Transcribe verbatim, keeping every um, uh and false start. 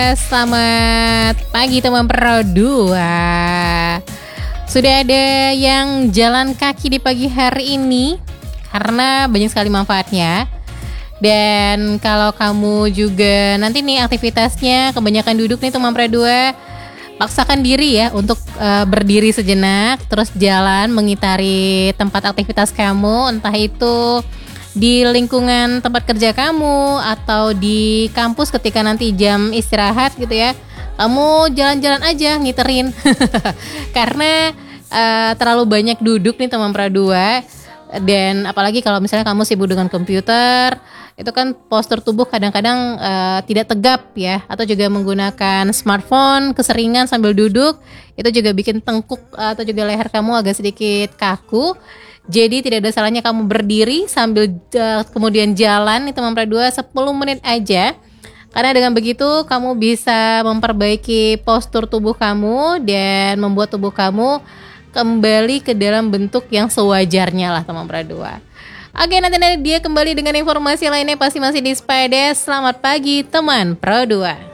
Selamat pagi teman Pro dua. Sudah ada yang jalan kaki di pagi hari ini karena banyak sekali manfaatnya. Dan kalau kamu juga nanti nih aktivitasnya kebanyakan duduk nih teman Pro dua, paksakan diri ya untuk uh, berdiri sejenak, terus jalan mengitari tempat aktivitas kamu, entah itu di lingkungan tempat kerja kamu atau di kampus ketika nanti jam istirahat gitu ya. Kamu jalan-jalan aja ngiterin. Karena uh, terlalu banyak duduk nih teman Pro dua. Dan apalagi kalau misalnya kamu sibuk dengan komputer, itu kan postur tubuh kadang-kadang uh, tidak tegap ya, atau juga menggunakan smartphone keseringan sambil duduk, itu juga bikin tengkuk atau juga leher kamu agak sedikit kaku. Jadi tidak ada salahnya kamu berdiri sambil uh, kemudian jalan nih teman Pro dua sepuluh menit aja. Karena dengan begitu kamu bisa memperbaiki postur tubuh kamu dan membuat tubuh kamu kembali ke dalam bentuk yang sewajarnya lah teman Pro dua. Oke, nanti dia kembali dengan informasi lainnya pasti masih di Spides. Selamat pagi teman Pro dua.